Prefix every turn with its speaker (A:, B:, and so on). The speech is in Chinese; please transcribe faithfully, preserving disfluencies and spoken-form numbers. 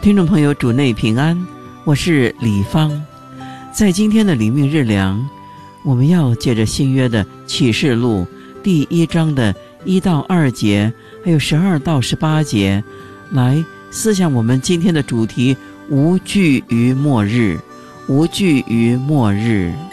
A: 听众朋友，主内平安，我是李芳。在今天的灵命日粮，我们要借着新约的启示录第一章的一到二节，还有十二到十八节，来思想我们今天的主题：无惧于末日。无惧于末日。